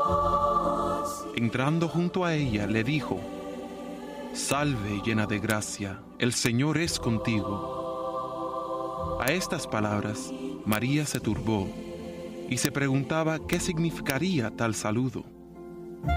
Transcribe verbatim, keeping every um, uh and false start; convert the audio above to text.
Entrando junto a ella, le dijo: «Salve, llena de gracia, el Señor es contigo». A estas palabras, María se turbó y se preguntaba qué significaría tal saludo.